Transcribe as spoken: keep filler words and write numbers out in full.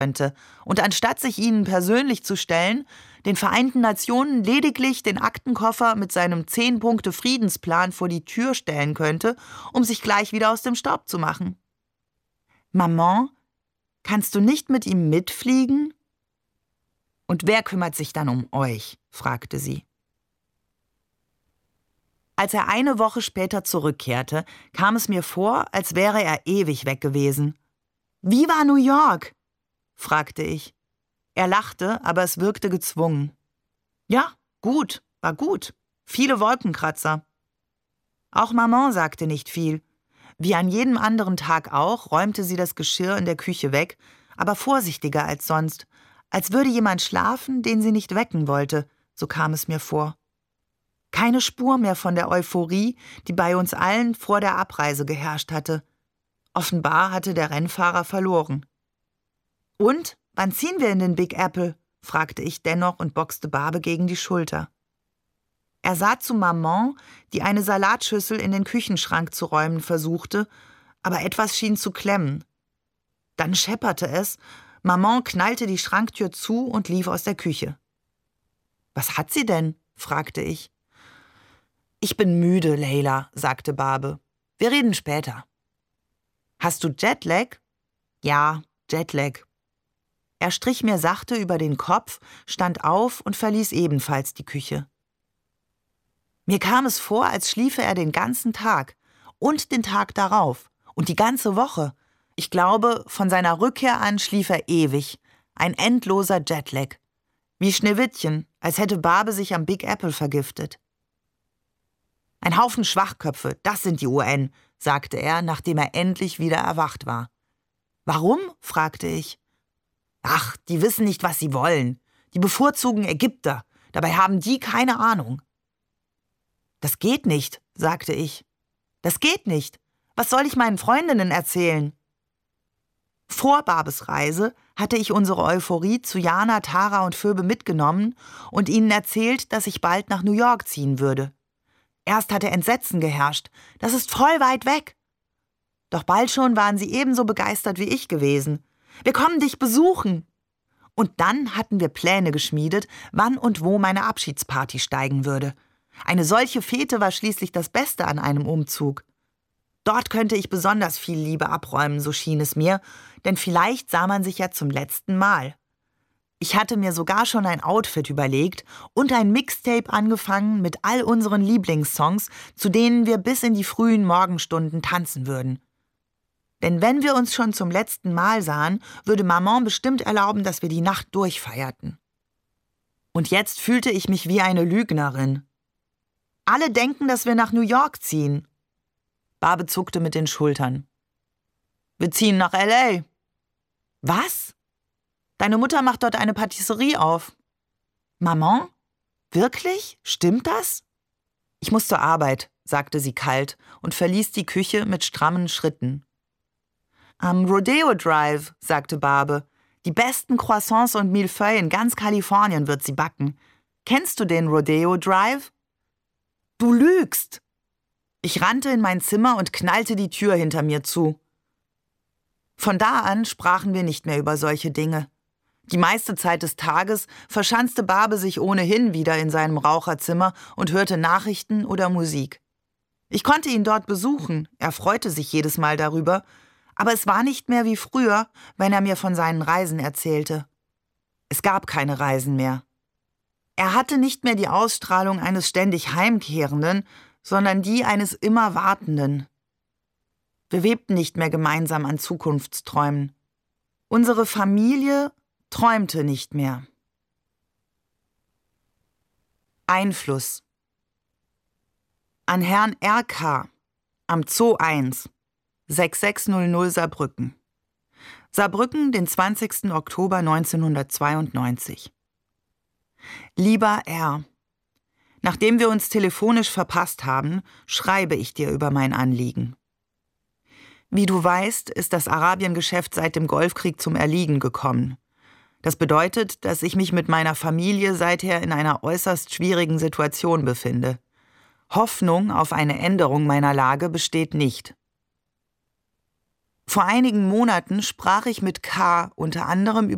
könnte und anstatt sich ihnen persönlich zu stellen, den Vereinten Nationen lediglich den Aktenkoffer mit seinem Zehn-Punkte-Friedensplan vor die Tür stellen könnte, um sich gleich wieder aus dem Staub zu machen. »Maman, kannst du nicht mit ihm mitfliegen?« »Und wer kümmert sich dann um euch?« fragte sie. Als er eine Woche später zurückkehrte, kam es mir vor, als wäre er ewig weg gewesen. »Wie war New York?« fragte ich. Er lachte, aber es wirkte gezwungen. »Ja, gut, war gut. Viele Wolkenkratzer.« Auch Maman sagte nicht viel. Wie an jedem anderen Tag auch, räumte sie das Geschirr in der Küche weg, aber vorsichtiger als sonst, als würde jemand schlafen, den sie nicht wecken wollte, so kam es mir vor. Keine Spur mehr von der Euphorie, die bei uns allen vor der Abreise geherrscht hatte. Offenbar hatte der Rennfahrer verloren. »Und, wann ziehen wir in den Big Apple?« fragte ich dennoch und boxte Barbe gegen die Schulter. Er sah zu Maman, die eine Salatschüssel in den Küchenschrank zu räumen versuchte, aber etwas schien zu klemmen. Dann schepperte es, Maman knallte die Schranktür zu und lief aus der Küche. »Was hat sie denn?« fragte ich. »Ich bin müde, Leila«, sagte Barbe. »Wir reden später.« »Hast du Jetlag?« »Ja, Jetlag.« Er strich mir sachte über den Kopf, stand auf und verließ ebenfalls die Küche. Mir kam es vor, als schliefe er den ganzen Tag und den Tag darauf und die ganze Woche. Ich glaube, von seiner Rückkehr an schlief er ewig, ein endloser Jetlag. Wie Schneewittchen, als hätte Barbe sich am Big Apple vergiftet. »Ein Haufen Schwachköpfe, das sind die U N«, sagte er, nachdem er endlich wieder erwacht war. »Warum?« fragte ich. »Ach, die wissen nicht, was sie wollen. Die bevorzugen Ägypter. Dabei haben die keine Ahnung.« »Das geht nicht«, sagte ich. »Das geht nicht. Was soll ich meinen Freundinnen erzählen?« Vor Barbes Reise hatte ich unsere Euphorie zu Jana, Tara und Phoebe mitgenommen und ihnen erzählt, dass ich bald nach New York ziehen würde. Erst hatte Entsetzen geherrscht. Das ist voll weit weg. Doch bald schon waren sie ebenso begeistert wie ich gewesen. Wir kommen dich besuchen. Und dann hatten wir Pläne geschmiedet, wann und wo meine Abschiedsparty steigen würde. Eine solche Fete war schließlich das Beste an einem Umzug. Dort könnte ich besonders viel Liebe abräumen, so schien es mir, denn vielleicht sah man sich ja zum letzten Mal. Ich hatte mir sogar schon ein Outfit überlegt und ein Mixtape angefangen mit all unseren Lieblingssongs, zu denen wir bis in die frühen Morgenstunden tanzen würden. Denn wenn wir uns schon zum letzten Mal sahen, würde Maman bestimmt erlauben, dass wir die Nacht durchfeierten. Und jetzt fühlte ich mich wie eine Lügnerin. Alle denken, dass wir nach New York ziehen. Barbe zuckte mit den Schultern. Wir ziehen nach L A. Was? Deine Mutter macht dort eine Patisserie auf. Maman? Wirklich? Stimmt das? Ich muss zur Arbeit, sagte sie kalt und verließ die Küche mit strammen Schritten. Am Rodeo Drive, sagte Barbe. Die besten Croissants und Millefeuilles in ganz Kalifornien wird sie backen. Kennst du den Rodeo Drive? Du lügst! Ich rannte in mein Zimmer und knallte die Tür hinter mir zu. Von da an sprachen wir nicht mehr über solche Dinge. Die meiste Zeit des Tages verschanzte Barbe sich ohnehin wieder in seinem Raucherzimmer und hörte Nachrichten oder Musik. Ich konnte ihn dort besuchen, er freute sich jedes Mal darüber, aber es war nicht mehr wie früher, wenn er mir von seinen Reisen erzählte. Es gab keine Reisen mehr. Er hatte nicht mehr die Ausstrahlung eines ständig Heimkehrenden, sondern die eines immer Wartenden. Wir webten nicht mehr gemeinsam an Zukunftsträumen. Unsere Familie träumte nicht mehr. Einfluss. An Herrn R K am Zoo eins, sechs sechs null null Saarbrücken. Saarbrücken, den zwanzigsten Oktober neunzehnhundertzweiundneunzig. Lieber R., nachdem wir uns telefonisch verpasst haben, schreibe ich dir über mein Anliegen. Wie du weißt, ist das Arabiengeschäft seit dem Golfkrieg zum Erliegen gekommen. Das bedeutet, dass ich mich mit meiner Familie seither in einer äußerst schwierigen Situation befinde. Hoffnung auf eine Änderung meiner Lage besteht nicht. Vor einigen Monaten sprach ich mit K. unter anderem über